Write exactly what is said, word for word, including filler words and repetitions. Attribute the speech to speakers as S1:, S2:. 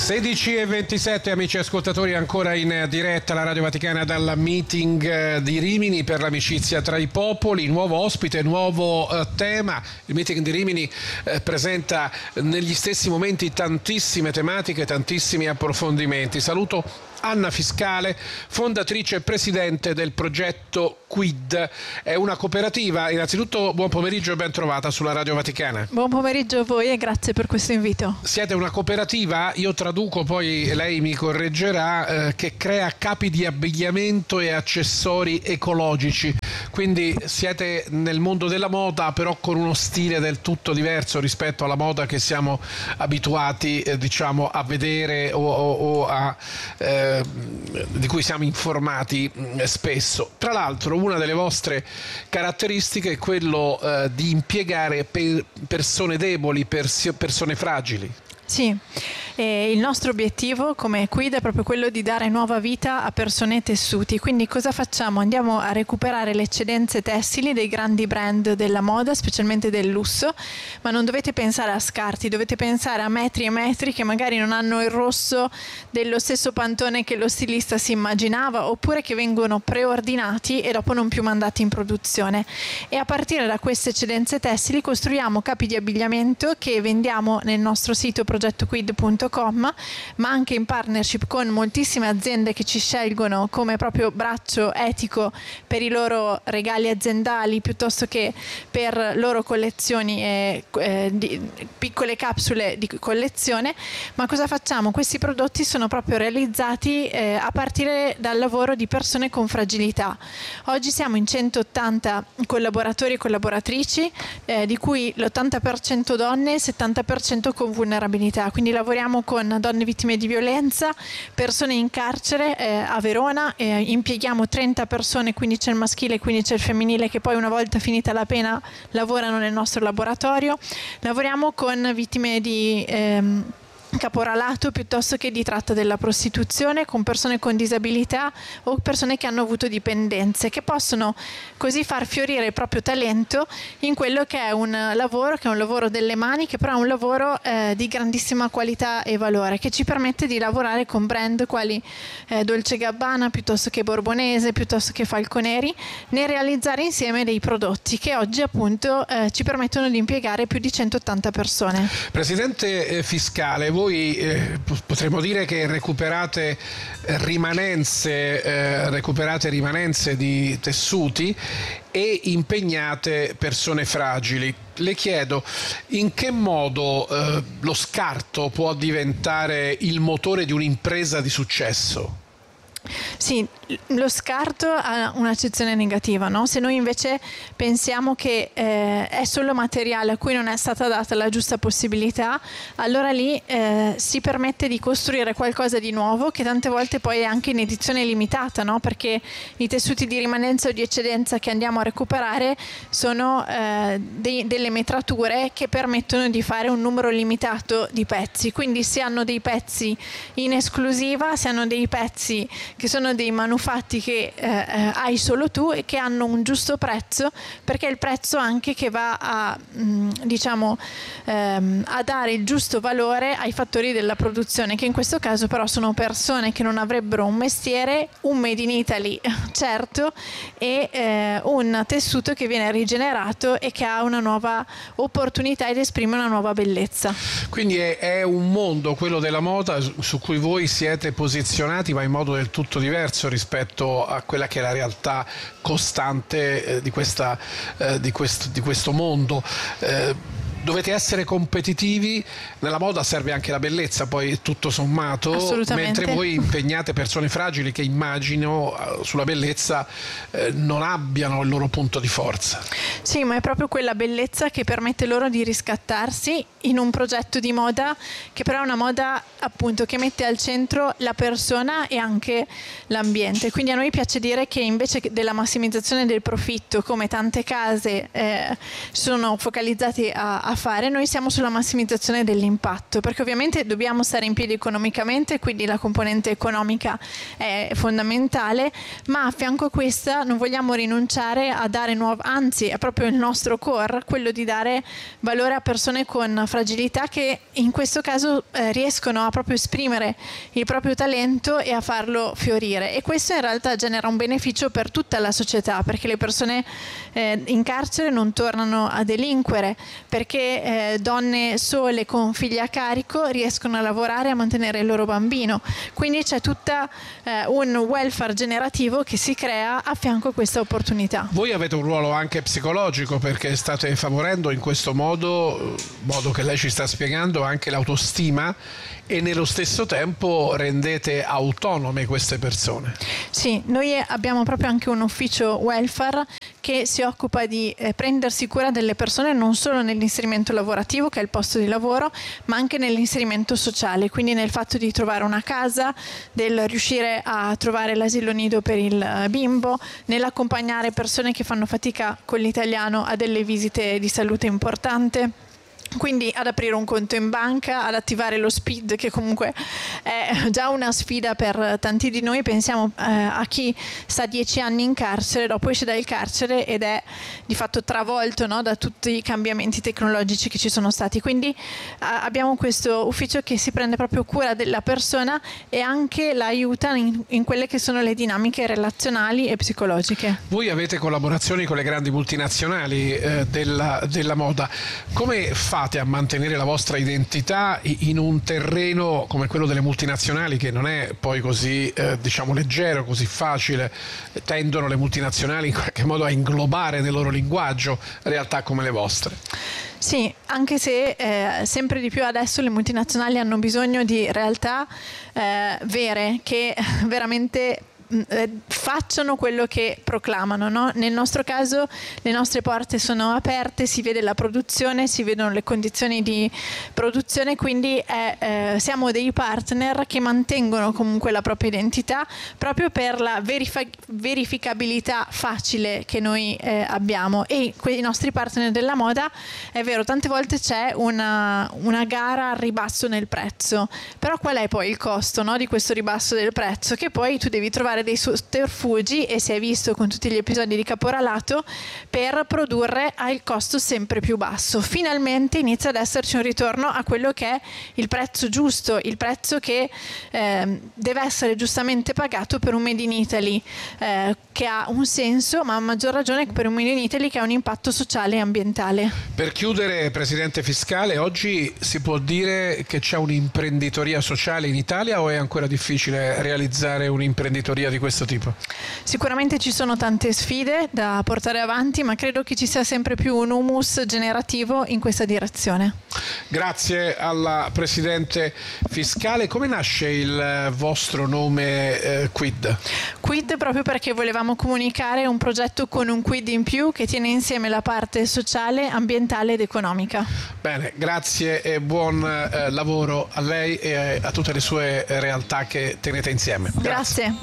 S1: sedici e ventisette, amici ascoltatori, ancora in diretta alla Radio Vaticana dal meeting di Rimini per l'amicizia tra i popoli. Nuovo ospite, nuovo eh, tema. Il meeting di Rimini eh, presenta negli stessi momenti tantissime tematiche, tantissimi approfondimenti. Saluto Anna Fiscale, fondatrice e presidente del progetto Quid. È una cooperativa. Innanzitutto buon pomeriggio e ben trovata sulla Radio Vaticana.
S2: Buon pomeriggio a voi e grazie per questo invito.
S1: Siete una cooperativa, io traduco, poi lei mi correggerà, eh, che crea capi di abbigliamento e accessori ecologici. Quindi siete nel mondo della moda, però con uno stile del tutto diverso rispetto alla moda che siamo abituati eh, diciamo a vedere o, o, o a eh, di cui siamo informati mh, spesso. Tra l'altro una delle vostre caratteristiche è quello eh, di impiegare per persone deboli, pers- persone fragili.
S2: Sì, e il nostro obiettivo come Quid è proprio quello di dare nuova vita a persone e tessuti. Quindi cosa facciamo? Andiamo a recuperare le eccedenze tessili dei grandi brand della moda, specialmente del lusso, ma non dovete pensare a scarti, dovete pensare a metri e metri che magari non hanno il rosso dello stesso pantone che lo stilista si immaginava, oppure che vengono preordinati e dopo non più mandati in produzione. E a partire da queste eccedenze tessili costruiamo capi di abbigliamento che vendiamo nel nostro sito progetto quid punto com, ma anche in partnership con moltissime aziende che ci scelgono come proprio braccio etico per i loro regali aziendali piuttosto che per loro collezioni e eh, di, piccole capsule di collezione. Ma cosa facciamo? Questi prodotti sono proprio realizzati eh, a partire dal lavoro di persone con fragilità. Oggi siamo in centottanta collaboratori e collaboratrici, eh, di cui l'ottanta per cento donne e il settanta per cento con vulnerabilità. Quindi lavoriamo con donne vittime di violenza, persone in carcere eh, a Verona, eh, impieghiamo trenta persone, quindi c'è il maschile, quindi c'è il femminile, che poi una volta finita la pena lavorano nel nostro laboratorio. Lavoriamo con vittime di ehm, caporalato piuttosto che di tratta della prostituzione, con persone con disabilità o persone che hanno avuto dipendenze, che possono così far fiorire il proprio talento in quello che è un lavoro che è un lavoro delle mani, che però è un lavoro eh, di grandissima qualità e valore, che ci permette di lavorare con brand quali eh, Dolce Gabbana piuttosto che Borbonese, piuttosto che Falconeri, nel realizzare insieme dei prodotti che oggi appunto eh, ci permettono di impiegare più di centottanta persone.
S1: Presidente eh, Fiscale, voi Voi eh, potremmo dire che recuperate rimanenze, eh, recuperate rimanenze di tessuti e impegnate persone fragili. Le chiedo in che modo eh, lo scarto può diventare il motore di un'impresa di successo?
S2: Sì, lo scarto ha un'accezione negativa, no? Se noi invece pensiamo che eh, è solo materiale a cui non è stata data la giusta possibilità, allora lì eh, si permette di costruire qualcosa di nuovo, che tante volte poi è anche in edizione limitata, no? Perché i tessuti di rimanenza o di eccedenza che andiamo a recuperare sono eh, dei, delle metrature che permettono di fare un numero limitato di pezzi. Quindi si hanno dei pezzi in esclusiva, si hanno dei pezzi che sono dei manufatti che eh, eh, hai solo tu e che hanno un giusto prezzo, perché è il prezzo anche che va a mh, diciamo ehm, a dare il giusto valore ai fattori della produzione, che in questo caso però sono persone che non avrebbero un mestiere, un made in Italy certo, e eh, un tessuto che viene rigenerato e che ha una nuova opportunità ed esprime una nuova bellezza.
S1: Quindi è, è un mondo, quello della moda, su cui voi siete posizionati, ma in modo del tutto diverso rispetto a quella che è la realtà costante eh, di, questa, eh, di, questo, di questo mondo. Eh, dovete essere competitivi, nella moda serve anche la bellezza, poi tutto sommato, mentre voi impegnate persone fragili che immagino sulla bellezza eh, non abbiano il loro punto di forza.
S2: Sì, ma è proprio quella bellezza che permette loro di riscattarsi in un progetto di moda che però è una moda appunto che mette al centro la persona e anche l'ambiente. Quindi a noi piace dire che invece della massimizzazione del profitto, come tante case eh, sono focalizzate a, a a fare, noi siamo sulla massimizzazione dell'impatto, perché ovviamente dobbiamo stare in piedi economicamente, quindi la componente economica è fondamentale, ma a fianco a questa non vogliamo rinunciare a dare nuovo, anzi è proprio il nostro core, quello di dare valore a persone con fragilità che in questo caso eh, riescono a proprio esprimere il proprio talento e a farlo fiorire, e questo in realtà genera un beneficio per tutta la società, perché le persone eh, in carcere non tornano a delinquere, perché eh, donne sole con figli a carico riescono a lavorare e a mantenere il loro bambino, quindi c'è tutta eh, un welfare generativo che si crea a fianco a questa opportunità.
S1: Voi avete un ruolo anche psicologico, perché state favorendo in questo modo, modo che lei ci sta spiegando, anche l'autostima, e nello stesso tempo rendete autonome queste persone.
S2: Sì, noi abbiamo proprio anche un ufficio welfare che si occupa di eh, prendersi cura delle persone non solo nell'inserimento lavorativo, che è il posto di lavoro, ma anche nell'inserimento sociale, quindi nel fatto di trovare una casa, del riuscire a trovare l'asilo nido per il bimbo, nell'accompagnare persone che fanno fatica con l'italiano a delle visite di salute importante. Quindi ad aprire un conto in banca, ad attivare lo SPID, che comunque è già una sfida per tanti di noi. Pensiamo eh, a chi sta dieci anni in carcere, dopo esce dal carcere ed è di fatto travolto, no, da tutti i cambiamenti tecnologici che ci sono stati. Quindi eh, abbiamo questo ufficio che si prende proprio cura della persona e anche la aiuta in, in quelle che sono le dinamiche relazionali e psicologiche.
S1: Voi avete collaborazioni con le grandi multinazionali eh, della, della moda. Come fa a mantenere la vostra identità in un terreno come quello delle multinazionali, che non è poi così eh, diciamo leggero, così facile? Tendono le multinazionali in qualche modo a inglobare nel loro linguaggio realtà come le vostre.
S2: Sì, anche se eh, sempre di più adesso le multinazionali hanno bisogno di realtà eh, vere, che veramente facciano quello che proclamano, no? Nel nostro caso le nostre porte sono aperte, si vede la produzione, si vedono le condizioni di produzione, quindi è, eh, siamo dei partner che mantengono comunque la propria identità proprio per la verifa- verificabilità facile che noi eh, abbiamo. E i nostri partner della moda, è vero, tante volte c'è una, una gara al ribasso nel prezzo, però qual è poi il costo, no, di questo ribasso del prezzo? Che poi tu devi trovare dei sotterfugi, e si è visto con tutti gli episodi di caporalato, per produrre al costo sempre più basso. Finalmente inizia ad esserci un ritorno a quello che è il prezzo giusto, il prezzo che eh, deve essere giustamente pagato per un Made in Italy eh, che ha un senso, ma a maggior ragione per un Made in Italy che ha un impatto sociale e ambientale.
S1: Per chiudere, Presidente Fiscale, oggi si può dire che c'è un'imprenditoria sociale in Italia, o è ancora difficile realizzare un'imprenditoria di questo tipo?
S2: Sicuramente ci sono tante sfide da portare avanti, ma credo che ci sia sempre più un humus generativo in questa direzione.
S1: Grazie alla Presidente Fiscale. Come nasce il vostro nome eh, Quid?
S2: Quid proprio perché volevamo comunicare un progetto con un quid in più che tiene insieme la parte sociale, ambientale ed economica.
S1: Bene, grazie e buon eh, lavoro a lei e a tutte le sue realtà che tenete insieme.
S2: Grazie. Grazie.